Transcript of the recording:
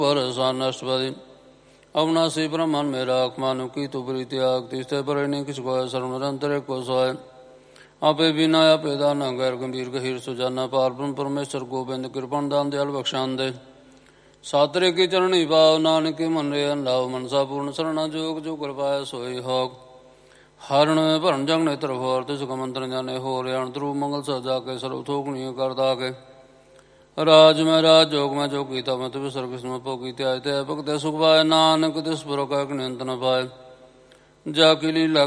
नष्टपदी अविनाशी ब्रह्मन मेरा आत्मानु की तु प्रीत्याग तीस्ते पर किस गोय सर्वनिरंतर को सोय आपे बिना पेदा न गैर गंभीर गहीर सुजाना पार ब्रह्म परमेश्वर गोविंद कृपण दान दयाल बख्शान दे सातरे की चरणी भाव नानक के मन रे लाभ मनसा पूर्ण शरणा जोग जो कृपाय सोई होक हरण भरण जंग नेत्र भोर तिस मंत्र जाने हो रेण ध्रुव मंगल सजा के सर्व थोकनीय करता के राज में राज जोग में जो गीता में तुम सर्व कृष्ण में पोकी त्याय भक्त सुख पाए नानक तिस पुर का नियंत्रण पाए जाकी लीला